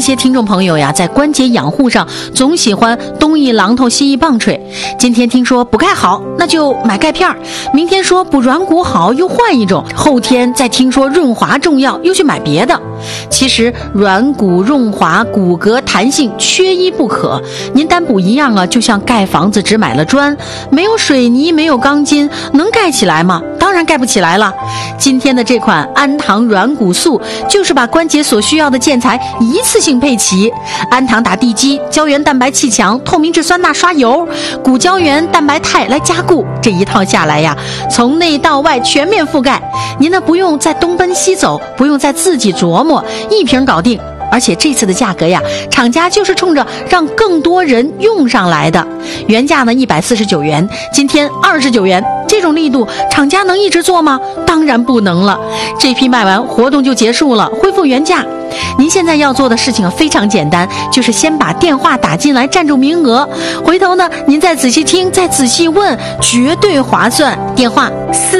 些听众朋友呀，在关节养护上总喜欢东一榔头西一棒槌。今天听说补钙好，那就买钙片；明天说补软骨好，又换一种；后天再听说润滑重要，又去买别的。其实软骨润滑、骨骼弹性缺一不可。您单补一样啊，就像盖房子只买了砖，没有水泥，没有钢筋，能盖起来吗？当然盖不起来了。今天的这款安堂软骨素就是把关节所需要的建材一次性配齐。安堂打地基，胶原蛋白气墙，透明质酸钠刷油，骨胶原蛋白肽来加固，这一套下来呀，从内到外全面覆盖。您呢不用再东奔西走，不用再自己琢磨，一瓶搞定。而且这次的价格呀，厂家就是冲着让更多人用上来的。原价呢149元，今天29元，这种力度厂家能一直做吗？当然不能了。这批卖完活动就结束了，恢复原价。您现在要做的事情非常简单，就是先把电话打进来占住名额，回头呢您再仔细听，再仔细问，绝对划算。电话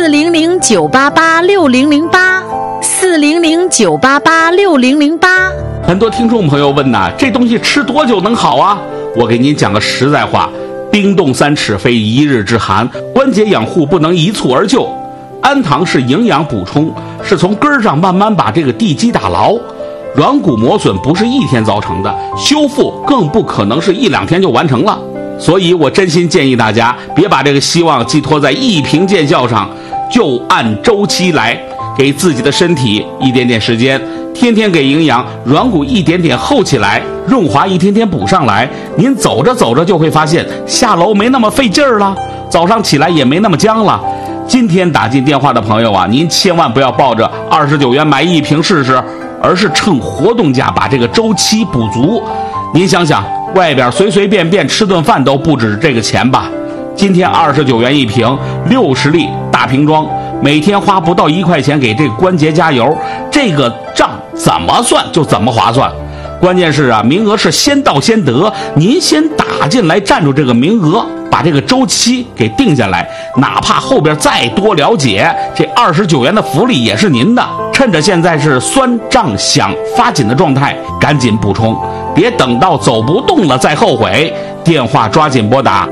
400-988-6008，400-988-6008。 很多听众朋友问呐，这东西吃多久能好啊？我给您讲个实在话，冰冻3尺非一日之寒，关节养护不能一蹴而就。安堂是营养补充，是从根儿上慢慢把这个地基打牢。软骨磨损不是一天造成的，修复更不可能是1-2天就完成了。所以我真心建议大家别把这个希望寄托在一瓶见效上，就按周期来，给自己的身体一点点时间，天天给营养，软骨一点点厚起来，润滑一天天补上来。您走着走着就会发现下楼没那么费劲儿了，早上起来也没那么僵了。今天打进电话的朋友啊，您千万不要抱着29元买1瓶试试，而是趁活动价把这个周期补足。您想想，外边随随便便吃顿饭都不止这个钱吧？今天29元1瓶，60粒大瓶装，每天花不到1块钱给这个关节加油，这个账怎么算就怎么划算。关键是啊，名额是先到先得，您先打进来占住这个名额，把这个周期给定下来，哪怕后边再多了解，这29元的福利也是您的。趁着现在是酸胀想发紧的状态，赶紧补充，别等到走不动了再后悔。电话抓紧拨打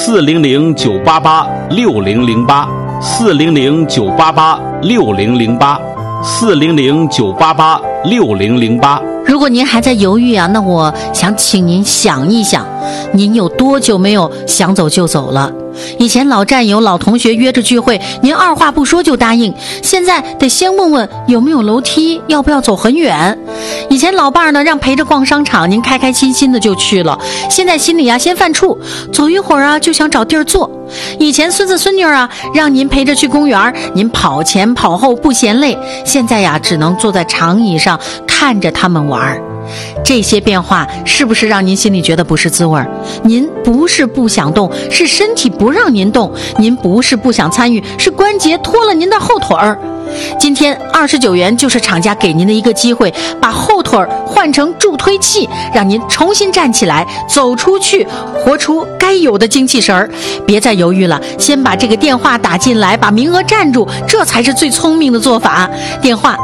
400-988-6008，400-988-6008，400-988-6008。 如果您还在犹豫啊，那我想请您想一想，您有多久没有想走就走了？以前老战友、老同学约着聚会，您二话不说就答应，现在得先问问有没有楼梯，要不要走很远。以前老伴儿呢让陪着逛商场，您开开心心的就去了，现在心里啊先犯怵，走一会儿啊就想找地儿坐。以前孙子孙女啊让您陪着去公园，您跑前跑后不嫌累，现在呀只能坐在长椅上看着他们玩。这些变化是不是让您心里觉得不是滋味？您不是不想动，是身体不让您动；您不是不想参与，是关节拖了您的后腿儿。今天29元就是厂家给您的一个机会，把后腿换成助推器，让您重新站起来，走出去，活出该有的精气神儿。别再犹豫了，先把这个电话打进来，把名额占住，这才是最聪明的做法。电话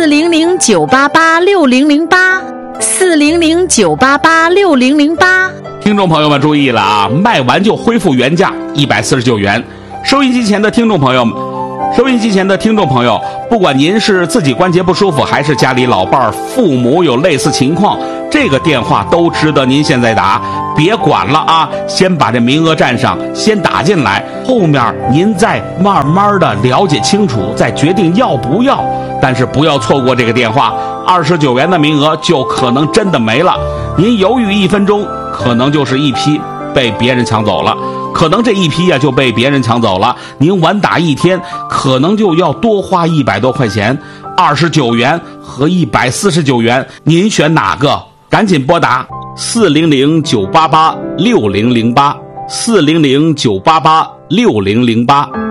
400-988-6008，400-988-6008。 听众朋友们注意了啊，卖完就恢复原价149元。收音机前的听众朋友，不管您是自己关节不舒服，还是家里老伴儿、父母有类似情况，这个电话都值得您现在打，别管了啊，先把这名额占上，先打进来，后面您再慢慢的了解清楚，再决定要不要。但是不要错过这个电话，29元的名额就可能真的没了。您犹豫1分钟，可能就是一批被别人抢走了，可能这一批就被别人抢走了。您晚打1天，可能就要多花100多块钱，29元和149元，您选哪个？赶紧拨打400-988-6008，400-988-6008。